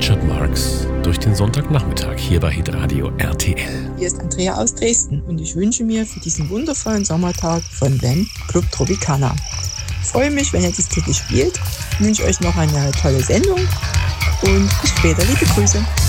Richard Marx durch den Sonntagnachmittag hier bei Hitradio RTL. Hier ist Andrea aus Dresden und ich wünsche mir für diesen wundervollen Sommertag von Wham Club Tropicana. Ich freue mich, wenn ihr das täglich spielt. Ich wünsche euch noch eine tolle Sendung und bis später. Liebe Grüße.